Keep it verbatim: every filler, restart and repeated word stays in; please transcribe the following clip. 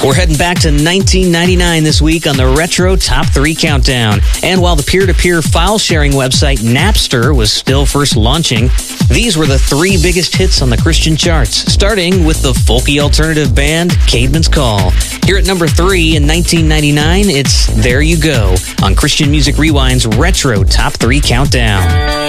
We're heading back to nineteen ninety-nine this week on the Retro Top three Countdown. And while the peer-to-peer file-sharing website Napster was still first launching, these were the three biggest hits on the Christian charts, starting with the folky alternative band Caedmon's Call. Here at number three in nineteen ninety-nine, it's There You Go on Christian Music Rewind's Retro Top three Countdown.